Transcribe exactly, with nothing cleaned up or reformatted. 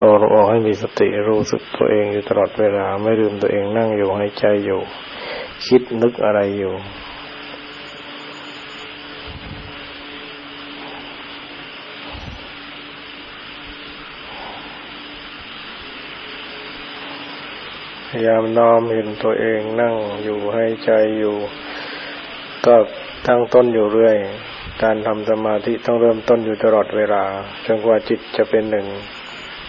อเราออกให้มีสติรู้สึกตัวเองอยู่ตลอดเวลาไม่ลืมตัวเองนั่งอยู่หายใจอยู่คิดนึกอะไรอยู่พยายามน้อมเห็นตัวเองนั่งอยู่หายใจอยู่ก็ตั้งต้นอยู่เรื่อยการทำสมาธิต้องเริ่มต้นอยู่ตลอดเวลาจนกว่าจิตจะเป็นหนึ่ง